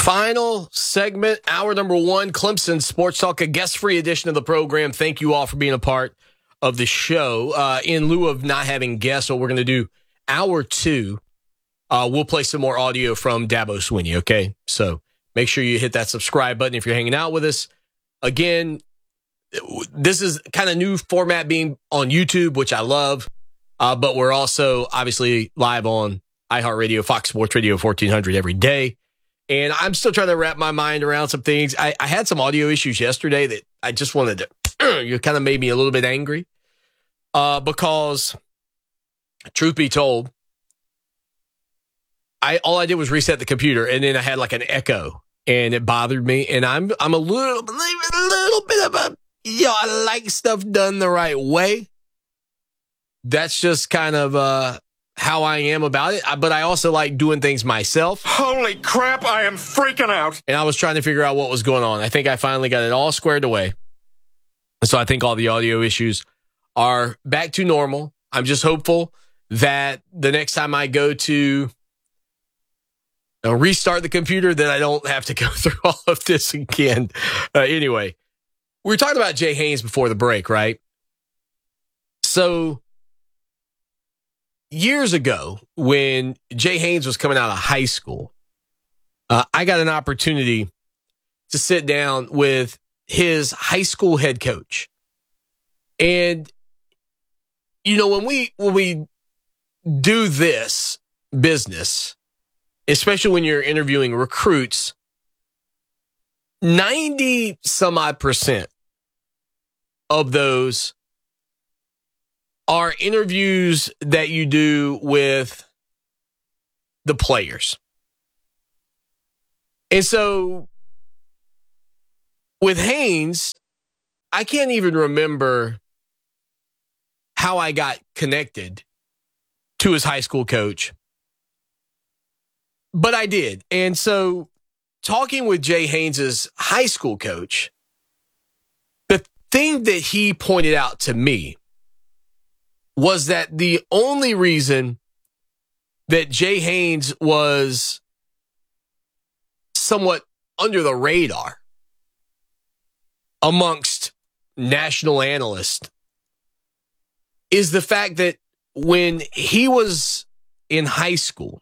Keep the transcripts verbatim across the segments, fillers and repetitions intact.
Final segment, hour number one, Clemson Sports Talk, a guest-free edition of the program. Thank you all for being a part of the show. Uh, in lieu of not having guests, what we're going to do, hour two, uh, we'll play some more audio from Dabo Swinney, okay? So make sure you hit that subscribe button if you're hanging out with us. Again, this is kind of new format being on YouTube, which I love, uh, but we're also obviously live on iHeartRadio, Fox Sports Radio fourteen hundred every day. And I'm still trying to wrap my mind around some things. I, I had some audio issues yesterday that I just wanted to, you kind of made me a little bit angry. Uh, because, truth be told, I all I did was reset the computer, and then I had like an echo, and it bothered me. And I'm I'm a little, a little bit of a, you know, I like stuff done the right way. That's just kind of uh, how I am about it. But I also like doing things myself. Holy crap, I am freaking out. And I was trying to figure out what was going on. I think I finally got it all squared away. So I think all the audio issues are back to normal. I'm just hopeful that the next time I go to uh, restart the computer, that I don't have to go through all of this again. Uh, anyway, we were talking about Jay Haynes before the break, right? So years ago, when Jay Haynes was coming out of high school, uh, I got an opportunity to sit down with his high school head coach. And, you know, when we when we do this business, especially when you're interviewing recruits, ninety some odd percent of those are interviews that you do with the players. And so with Haynes, I can't even remember how I got connected to his high school coach, but I did. And so talking with Jay Haynes' high school coach, the thing that he pointed out to me was that the only reason that Jay Haynes was somewhat under the radar amongst national analysts is the fact that when he was in high school,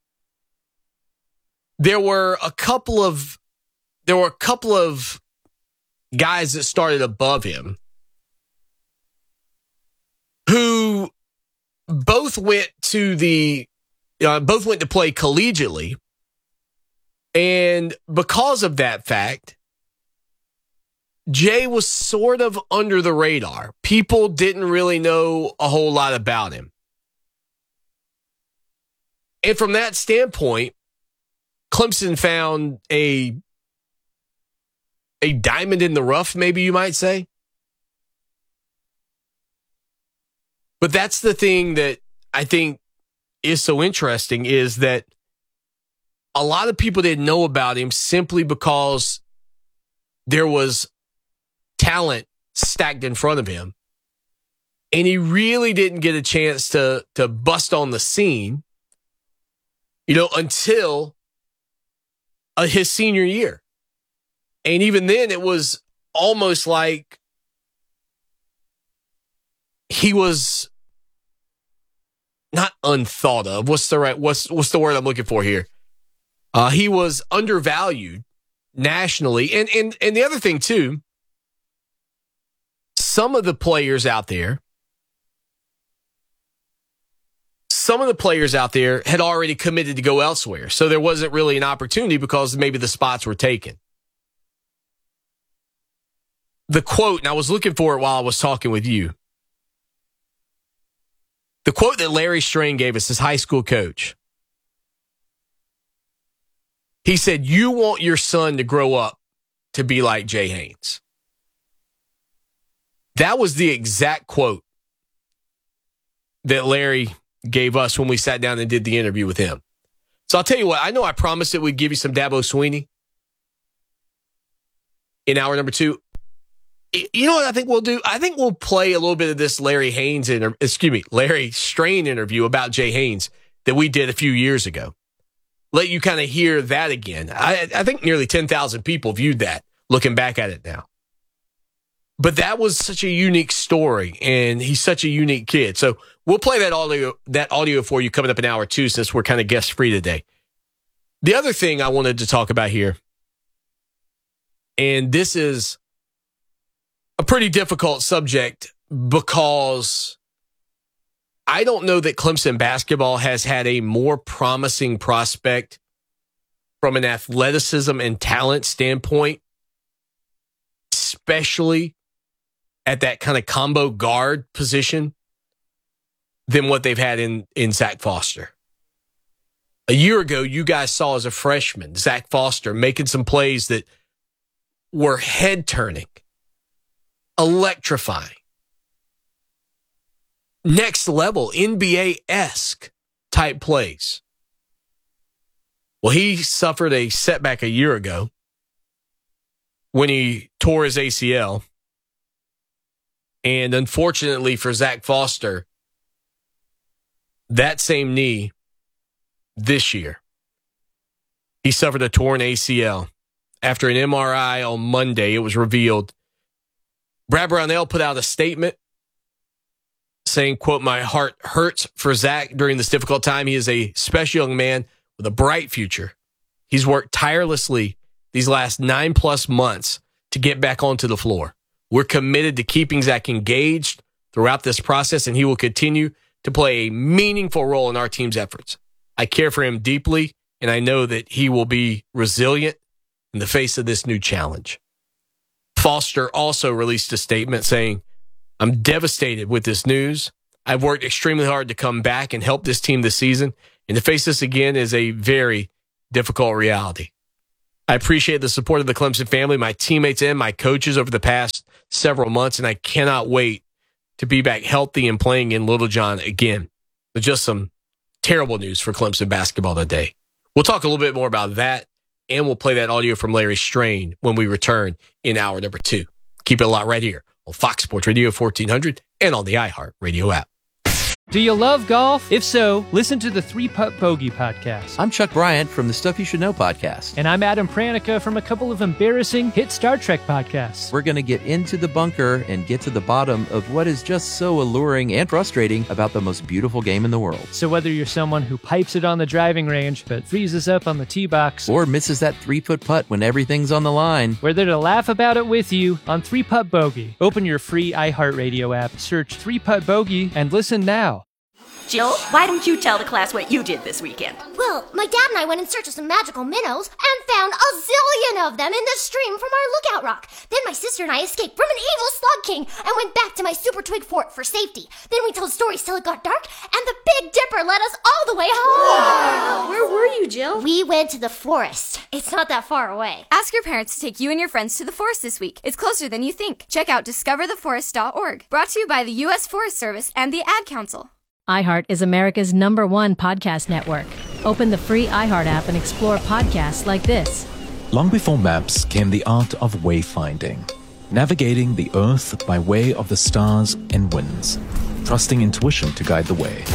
there were a couple of there were a couple of guys that started above him who both went to the uh, both went to play collegiately, and because of that fact, Jay was sort of under the radar. People didn't really know a whole lot about him. And from that standpoint, Clemson found a, a diamond in the rough, maybe you might say. But that's the thing that I think is so interesting, is that a lot of people didn't know about him simply because there was talent stacked in front of him. And he really didn't get a chance to, to bust on the scene, you know, until uh, his senior year. And even then, it was almost like he was not unthought of. What's the right, what's, what's the word I'm looking for here? Uh, he was undervalued nationally. And, and, and the other thing too, some of the players out there, some of the players out there had already committed to go elsewhere. So there wasn't really an opportunity because maybe the spots were taken. The quote, and I was looking for it while I was talking with you. The quote that Larry Strain gave us, his high school coach. He said, "You want your son to grow up to be like Jay Haynes." That was the exact quote that Larry gave us when we sat down and did the interview with him. So I'll tell you what, I know I promised that we'd give you some Dabo Swinney in hour number two. You know what I think we'll do? I think we'll play a little bit of this Larry Haynes, inter- excuse me, Larry Strain interview about Jay Haynes that we did a few years ago. let you kind of hear that again. I, I think nearly ten thousand people viewed that, looking back at it now. But that was such a unique story, and he's such a unique kid. So we'll play that audio that audio for you coming up in hour two, since we're kind of guest-free today. The other thing I wanted to talk about here, and this is a pretty difficult subject because I don't know that Clemson basketball has had a more promising prospect from an athleticism and talent standpoint, especially at that kind of combo guard position, than what they've had in, in Zach Foster. A year ago, you guys saw as a freshman, Zach Foster making some plays that were head-turning, electrifying, next level, N B A-esque type plays. Well, he suffered a setback a year ago when he tore his A C L. And unfortunately for Zach Foster, that same knee this year, he suffered a torn A C L. After an M R I on Monday, it was revealed. Brad Brownell put out a statement saying, quote, "My heart hurts for Zach during this difficult time. He is a special young man with a bright future. He's worked tirelessly these last nine plus months to get back onto the floor. We're committed to keeping Zach engaged throughout this process, and he will continue to play a meaningful role in our team's efforts. I care for him deeply, and I know that he will be resilient in the face of this new challenge." Foster also released a statement saying, "I'm devastated with this news. I've worked extremely hard to come back and help this team this season, and to face this again is a very difficult reality. I appreciate the support of the Clemson family, my teammates, and my coaches over the past several months, and I cannot wait to be back healthy and playing in Littlejohn again." But just some terrible news for Clemson basketball today. We'll talk a little bit more about that, and we'll play that audio from Larry Strain when we return in hour number two. Keep it a lot right here on Fox Sports Radio fourteen hundred and on the iHeart Radio app. Do you love golf? If so, listen to the Three Putt Bogey podcast. I'm Chuck Bryant from the Stuff You Should Know podcast. And I'm Adam Pranica from a couple of embarrassing hit Star Trek podcasts. We're going to get into the bunker and get to the bottom of what is just so alluring and frustrating about the most beautiful game in the world. So whether you're someone who pipes it on the driving range but freezes up on the tee box, or misses that three-foot putt when everything's on the line, we're there to laugh about it with you on Three Putt Bogey. Open your free iHeartRadio app, search Three Putt Bogey, and listen now. Jill, why don't you tell the class what you did this weekend? Well, my dad and I went in search of some magical minnows and found a zillion of them in the stream from our lookout rock. Then my sister and I escaped from an evil slug king and went back to my super twig fort for safety. Then we told stories till it got dark, and the Big Dipper led us all the way home. Wow. Where were you, Jill? We went to the forest. It's not that far away. Ask your parents to take you and your friends to the forest this week. It's closer than you think. Check out discover the forest dot org. Brought to you by the U S Forest Service and the Ad Council. iHeart is America's number one podcast network. Open the free iHeart app and explore podcasts like this. Long before maps came the art of wayfinding, navigating the earth by way of the stars and winds, trusting intuition to guide the way.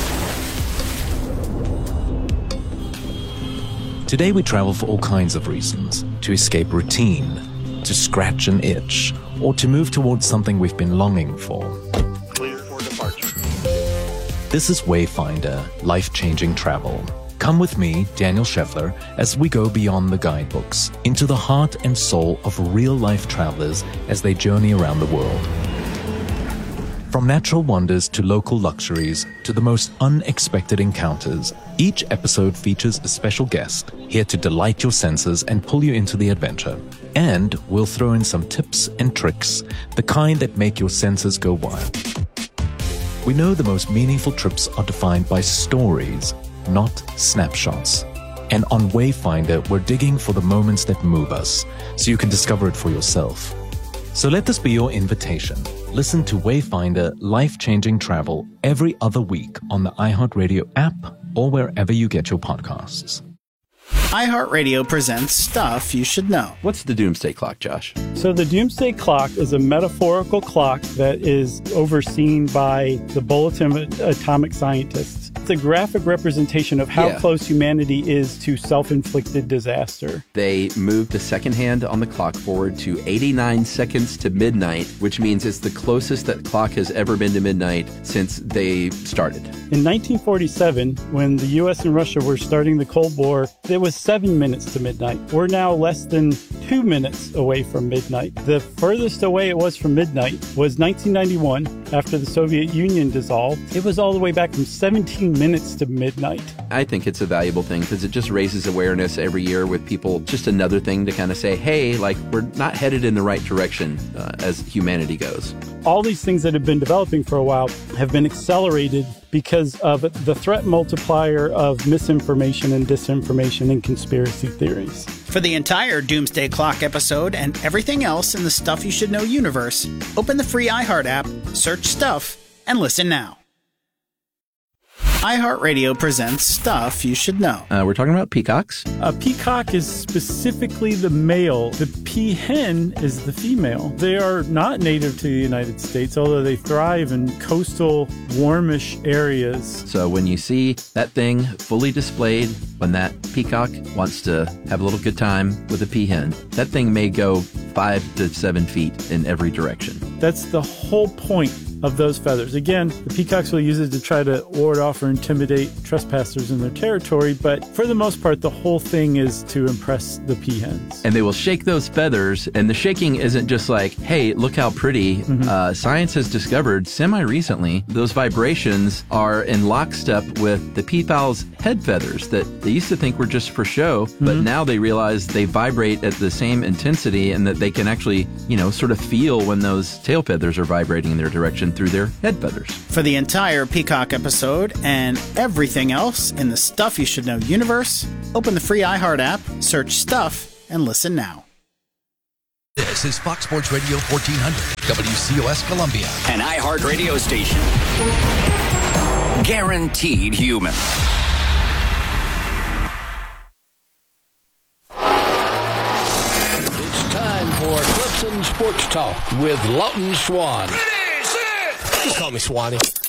Today we travel for all kinds of reasons: to escape routine, to scratch an itch, or to move towards something we've been longing for. Clear for departure. This is Wayfinder, life-changing travel. Come with me, Daniel Scheffler, as we go beyond the guidebooks, into the heart and soul of real-life travelers as they journey around the world. From natural wonders to local luxuries to the most unexpected encounters, each episode features a special guest here to delight your senses and pull you into the adventure. And we'll throw in some tips and tricks, the kind that make your senses go wild. We know the most meaningful trips are defined by stories, not snapshots. And on Wayfinder, we're digging for the moments that move us, so you can discover it for yourself. So let this be your invitation. Listen to Wayfinder Life-Changing Travel every other week on the iHeartRadio app or wherever you get your podcasts. iHeartRadio presents Stuff You Should Know. What's the Doomsday Clock, Josh? So the Doomsday Clock is a metaphorical clock that is overseen by the Bulletin of Atomic Scientists. it's a graphic representation of how Yeah. close humanity is to self-inflicted disaster. They moved the second hand on the clock forward to eighty-nine seconds to midnight, which means it's the closest that clock has ever been to midnight since they started. In nineteen forty-seven, when the U S and Russia were starting the Cold War, it was seven minutes to midnight. We're now less than two minutes away from midnight. The furthest away it was from midnight was nineteen ninety-one, after the Soviet Union dissolved. It was all the way back from seventeen minutes to midnight. I think it's a valuable thing because it just raises awareness every year with people. Just another thing to kind of say, hey, like, we're not headed in the right direction uh, as humanity goes. All these things that have been developing for a while have been accelerated because of the threat multiplier of misinformation and disinformation and conspiracy theories. For the entire Doomsday Clock episode and everything else in the Stuff You Should Know universe, open the free iHeart app, search Stuff, and listen now. iHeartRadio presents Stuff You Should Know. Uh, we're talking about peacocks. A peacock is specifically the male. The peahen is the female. They are not native to the United States, although they thrive in coastal, warmish areas. So when you see that thing fully displayed, when that peacock wants to have a little good time with a peahen, that thing may go five to seven feet in every direction. That's the whole point of those feathers. Again, the peacocks will use it to try to ward off or intimidate trespassers in their territory, but for the most part, the whole thing is to impress the peahens. And they will shake those feathers, and the shaking isn't just like, hey, look how pretty. Mm-hmm. Uh, science has discovered semi-recently those vibrations are in lockstep with the peafowl's head feathers that they used to think were just for show, mm-hmm. but now they realize they vibrate at the same intensity and that they can actually, you know, sort of feel when those tail feathers are vibrating in their direction through their head feathers. For the entire Peacock episode and everything else in the Stuff You Should Know universe, open the free iHeart app, search Stuff, and listen now. This is Fox Sports Radio fourteen hundred, W C O S Columbia. An iHeart radio station. Guaranteed human. It's time for Clemson Sports Talk with Lawton Swan. Just call me Swanee.